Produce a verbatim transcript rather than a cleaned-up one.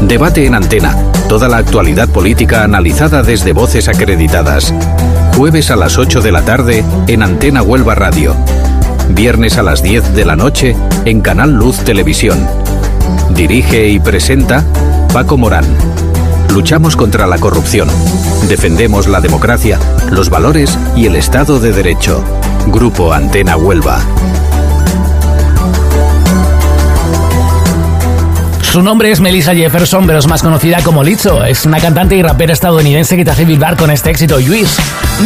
Debate en Antena. Toda la actualidad política analizada desde voces acreditadas. Jueves a las ocho de la tarde en Antena Huelva Radio. Viernes a las diez de la noche en Canal Luz Televisión. Dirige y presenta Paco Morán. Luchamos contra la corrupción. Defendemos la democracia, los valores y el Estado de Derecho. Grupo Antena Huelva. Su nombre es Melissa Jefferson, pero es más conocida como Lizzo. Es una cantante y rapera estadounidense que te hace vibrar con este éxito, Juice.